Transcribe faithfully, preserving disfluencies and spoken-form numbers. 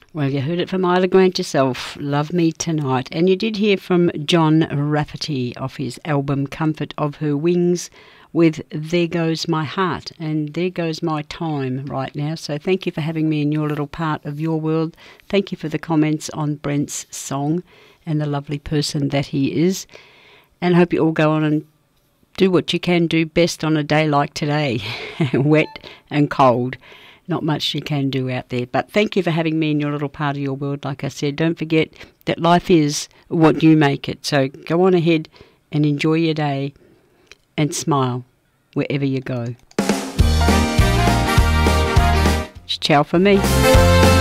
Well, you heard it from Isla Grant yourself, Love Me Tonight. And you did hear from John Rafferty off his album Comfort of Her Wings with There Goes My Heart and There Goes My Time right now. So thank you for having me in your little part of your world. Thank you for the comments on Brent's song and the lovely person that he is. And I hope you all go on and do what you can do best on a day like today, wet and cold. Not much you can do out there. But thank you for having me in your little part of your world. Like I said, don't forget that life is what you make it. So go on ahead and enjoy your day and smile wherever you go. Ciao for me.